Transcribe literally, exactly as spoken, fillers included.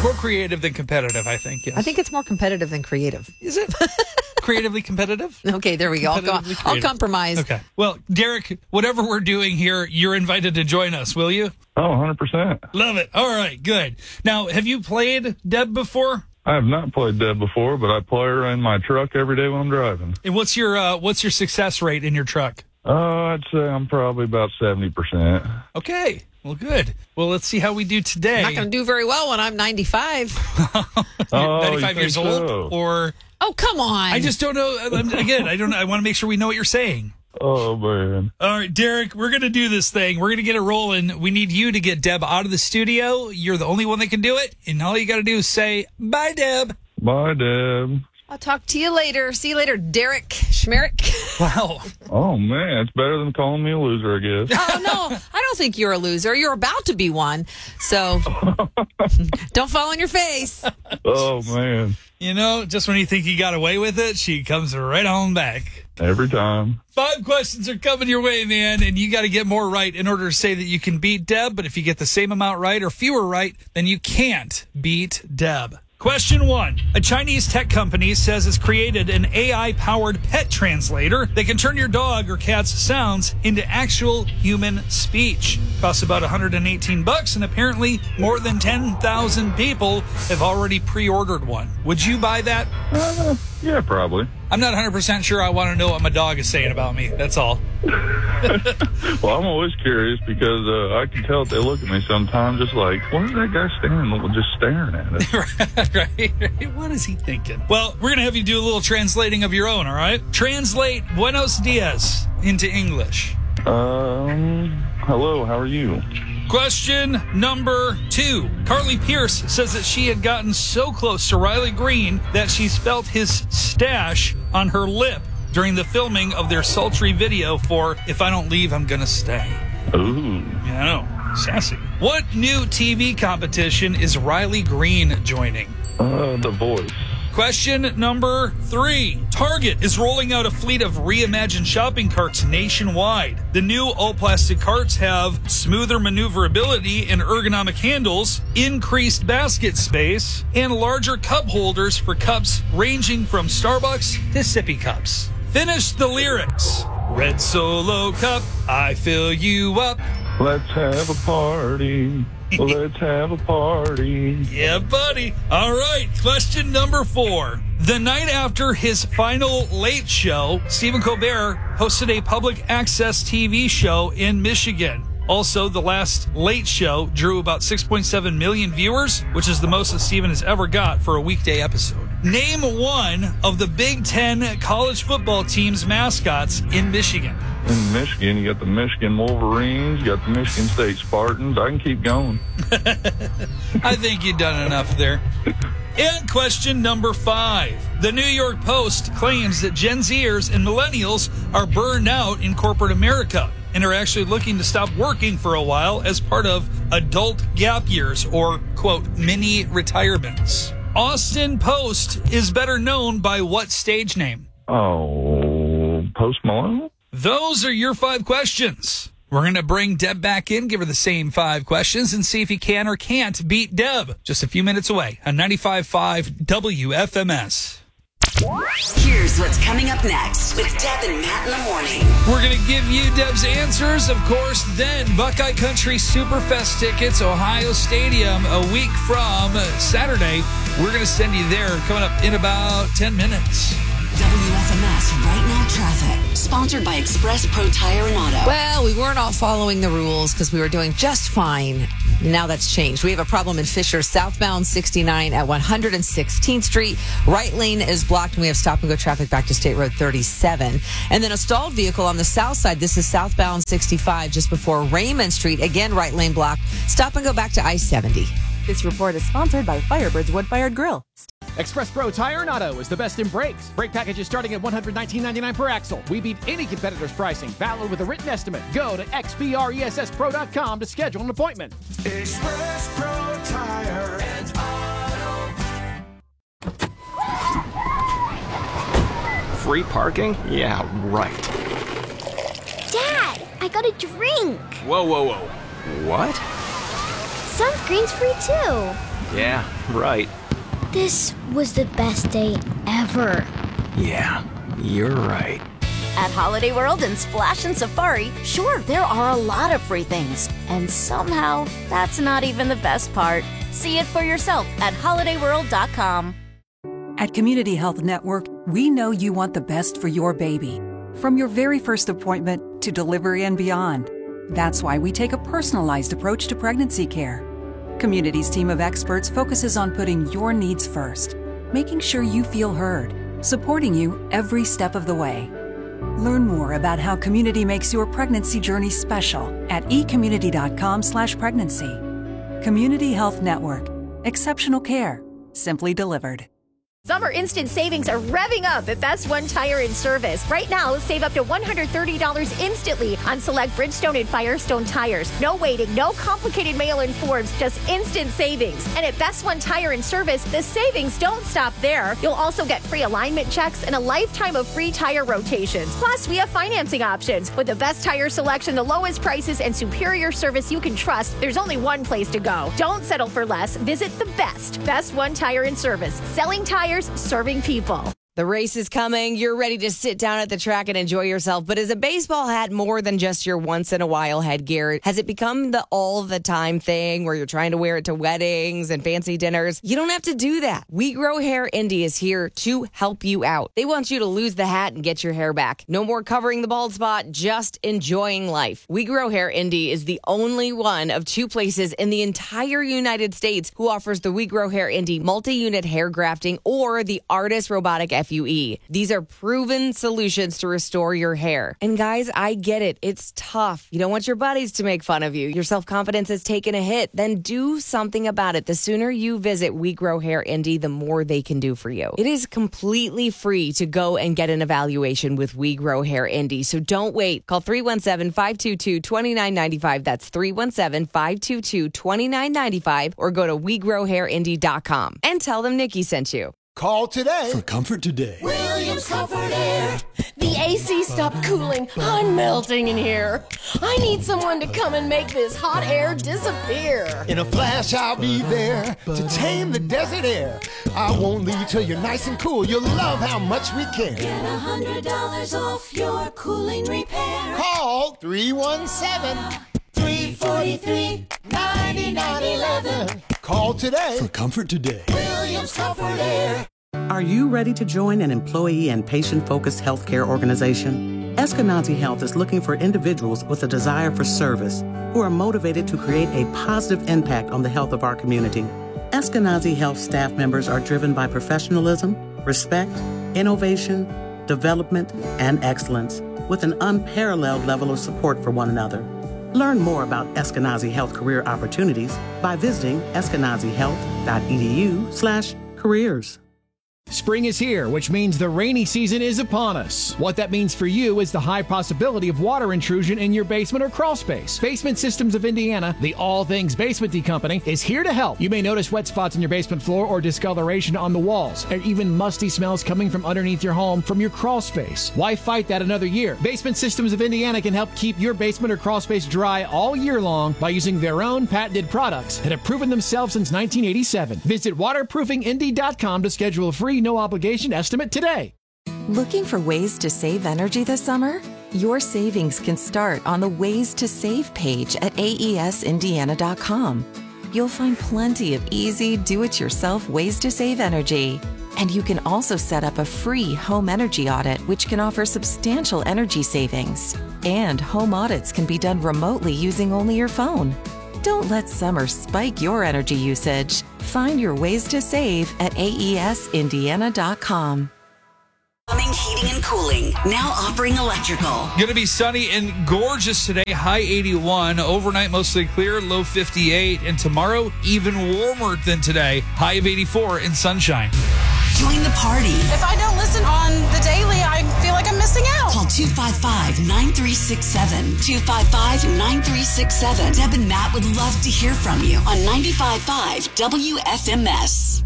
More creative than competitive, I think, yes. I think it's more competitive than creative. Is it? Creatively competitive? Okay, there we go. I'll, go. I'll compromise. Okay. Well, Derek, whatever we're doing here, you're invited to join us, will you? Oh, one hundred percent. Love it. All right, good. Now, have you played Deb before? I have not played Deb before, but I play her in my truck every day when I'm driving. And what's your uh, what's your success rate in your truck? Uh, I'd say I'm probably about seventy percent. Okay. Well, good. Well, let's see how we do today. I'm not going to do very well when I'm ninety-five. Oh, ninety-five you years think old? so? Or Oh, come on. I just don't know. Again, I don't know. I want to make sure we know what you're saying. Oh, man. All right, Derek, we're going to do this thing. We're going to get it rolling. We need you to get Deb out of the studio. You're the only one that can do it. And all you got to do is say, bye, Deb. Bye, Deb. I'll talk to you later. See you later, Derek Schmerich. Wow. Oh, man. It's better than calling me a loser, I guess. Oh, no. I don't think you're a loser. You're about to be one. So don't fall on your face. Oh, man. You know, just when you think you got away with it, she comes right on back. Every time. Five questions are coming your way, man, and you got to get more right in order to say that you can beat Deb. But if you get the same amount right or fewer right, then you can't beat Deb. Question one. A Chinese tech company says it's created an A I-powered pet translator that can turn your dog or cat's sounds into actual human speech. Costs about one hundred eighteen bucks, and apparently more than ten thousand people have already pre-ordered one. Would you buy that? Uh, yeah, probably. I'm not one hundred percent sure I want to know what my dog is saying about me. That's all. Well, I'm always curious because uh, I can tell if they look at me sometimes just like, what is that guy staring, just staring at us? right, right. What is he thinking? Well, we're going to have you do a little translating of your own, all right? Translate Buenos Dias into English. Um, hello, how are you? Question number two. Carly Pierce says that she had gotten so close to Riley Green that she's felt his stash on her lip during the filming of their sultry video for If I Don't Leave, I'm Gonna Stay. Ooh. Yeah, I know. Sassy. What new T V competition is Riley Green joining? Uh, The Voice. Question number three. Target is rolling out a fleet of reimagined shopping carts nationwide. The new all-plastic carts have smoother maneuverability and ergonomic handles, increased basket space, and larger cup holders for cups ranging from Starbucks to sippy cups. Finish the lyrics. Red Solo cup, I fill you up. Let's have a party. Let's have a party. Yeah, buddy. All right, question number four. The night after his final Late Show, Stephen Colbert hosted a public access T V show in Michigan. Also, the last Late Show drew about six point seven million viewers, which is the most that Stephen has ever got for a weekday episode. Name one of the Big Ten college football team's mascots in Michigan. In Michigan, you got the Michigan Wolverines, you got the Michigan State Spartans. I can keep going. I think you've done enough there. And question number five. The New York Post claims that Gen Zers and millennials are burned out in corporate America and are actually looking to stop working for a while as part of adult gap years or, quote, mini retirements. Austin Post is better known by what stage name? Oh, Post Malone? Those are your five questions. We're going to bring Deb back in, give her the same five questions, and see if he can or can't beat Deb. Just a few minutes away on ninety-five point five W F M S. Here's what's coming up next with Deb and Matt in the morning. We're going to give you Deb's answers, of course. Then Buckeye Country Superfest tickets, Ohio Stadium, a week from Saturday. We're going to send you there coming up in about ten minutes. W F M S Right Now Traffic, sponsored by Express Pro Tire and Auto. Well, we weren't all following the rules because we were doing just fine. Now that's changed. We have a problem in Fisher, southbound sixty-nine at one hundred sixteenth Street. Right lane is blocked, and we have stop-and-go traffic back to State Road thirty-seven. And then a stalled vehicle on the south side. This is southbound sixty-five just before Raymond Street. Again, right lane blocked. Stop and go back to I seventy. This report is sponsored by Firebird's Wood-Fired Grill. Express Pro Tire and Auto is the best in brakes. Brake packages starting at one hundred nineteen ninety-nine per axle. We beat any competitor's pricing. Valid with a written estimate. Go to x p r e s s pro dot com to schedule an appointment. Express Pro Tire and Auto. Free parking? Yeah, right. Dad, I got a drink. Whoa, whoa, whoa. What? Sunscreen's free too. Yeah, right. This was the best day ever. Yeah, you're right. At Holiday World and Splash and Safari, sure, there are a lot of free things. And somehow, that's not even the best part. See it for yourself at holiday world dot com. At Community Health Network, we know you want the best for your baby. From your very first appointment to delivery and beyond. That's why we take a personalized approach to pregnancy care. Community's team of experts focuses on putting your needs first, making sure you feel heard, supporting you every step of the way. Learn more about how Community makes your pregnancy journey special at e community dot com slash pregnancy. Community Health Network. Exceptional care. Simply delivered. Summer instant savings are revving up at Best One Tire and Service. Right now, save up to one hundred thirty dollars instantly on select Bridgestone and Firestone tires. No waiting, no complicated mail-in forms, just instant savings. And at Best One Tire and Service, the savings don't stop there. You'll also get free alignment checks and a lifetime of free tire rotations. Plus, we have financing options. With the best tire selection, the lowest prices, and superior service you can trust, there's only one place to go. Don't settle for less. Visit the best. Best One Tire and Service. Selling tires, serving people. The race is coming. You're ready to sit down at the track and enjoy yourself. But is a baseball hat more than just your once-in-a-while headgear? Has it become the all-the-time thing where you're trying to wear it to weddings and fancy dinners? You don't have to do that. We Grow Hair Indy is here to help you out. They want you to lose the hat and get your hair back. No more covering the bald spot, just enjoying life. We Grow Hair Indy is the only one of two places in the entire United States who offers the We Grow Hair Indy multi-unit hair grafting or the Artist Robotic F U E. These are proven solutions to restore your hair. And guys, I get it. It's tough. You don't want your buddies to make fun of you. Your self-confidence has taken a hit. Then do something about it. The sooner you visit We Grow Hair Indy, the more they can do for you. It is completely free to go and get an evaluation with We Grow Hair Indy. So don't wait. Call three one seven, five two two, two nine nine five. That's three one seven, five two two, two nine nine five. Or go to we grow hair indy dot com and tell them Nikki sent you. Call today for comfort today. Williams Comfort Air. The A C stopped cooling. I'm melting in here. I need someone to come and make this hot air disappear. In a flash, I'll be there to tame the desert air. I won't leave till you're nice and cool. You'll love how much we care. Get one hundred dollars off your cooling repair. Call three one seven, three four three, nine nine one one. Call today for comfort today. Williams Comfort Air. Are you ready to join an employee and patient-focused healthcare organization? Eskenazi Health is looking for individuals with a desire for service who are motivated to create a positive impact on the health of our community. Eskenazi Health staff members are driven by professionalism, respect, innovation, development, and excellence, with an unparalleled level of support for one another. Learn more about Eskenazi Health career opportunities by visiting eskenazi health dot e d u slash careers. Spring is here, which means the rainy season is upon us. What that means for you is the high possibility of water intrusion in your basement or crawl space. Basement Systems of Indiana, the all things basement-y company, is here to help. You may notice wet spots in your basement floor or discoloration on the walls, and even musty smells coming from underneath your home from your crawl space. Why fight that another year? Basement Systems of Indiana can help keep your basement or crawl space dry all year long by using their own patented products that have proven themselves since nineteen eighty-seven. Visit waterproofing indy dot com to schedule a free no obligation estimate today. Looking for ways to save energy this summer? Your savings can start on the Ways to Save page at A E S indiana dot com. You'll find plenty of easy, do-it-yourself ways to save energy. And you can also set up a free home energy audit, which can offer substantial energy savings. And home audits can be done remotely using only your phone. Don't let summer spike your energy usage. Find your ways to save at A E S indiana dot com. Plumbing, heating, and cooling. Now offering electrical. Going to be sunny and gorgeous today. High eighty-one. Overnight, mostly clear. Low fifty-eight. And tomorrow, even warmer than today. High of eighty-four and sunshine. Join the party. If I don't listen on the daily, I feel like I'm missing out. Call two five five, nine three six seven. two five five, nine three six seven. Deb and Matt would love to hear from you on ninety-five point five W F M S.